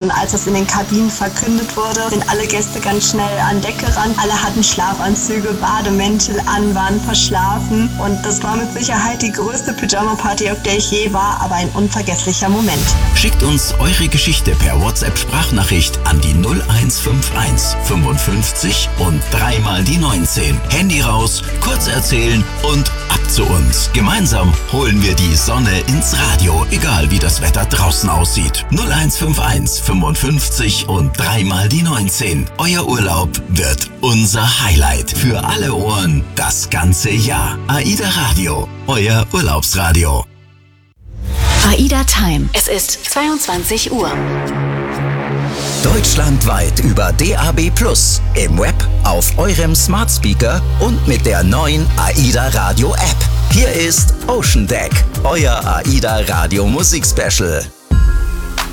Und als das in den Kabinen verkündet wurde, sind alle Gäste ganz schnell an Deck gerannt. Alle hatten Schlafanzüge, Bademäntel an, waren verschlafen. Und das war mit Sicherheit die größte Pyjama-Party, auf der ich je war, aber ein unvergesslicher Moment. Schickt uns eure Geschichte per WhatsApp-Sprachnachricht an die 0151 55 und 3 mal die 19. Handy raus, kurz erzählen und ab zu uns. Gemeinsam holen wir die Sonne ins Radio, egal wie das Wetter draußen aussieht. 0151 55 und 3 mal die 19. Euer Urlaub wird unser Highlight. Für alle Ohren das ganze Jahr. AIDA Radio, euer Urlaubsradio. AIDA Time. Es ist 22 Uhr. Deutschlandweit über DAB+, im Web, auf eurem Smart Speaker und mit der neuen AIDA Radio App. Hier ist Ocean Deck, euer AIDA Radio Musik Special.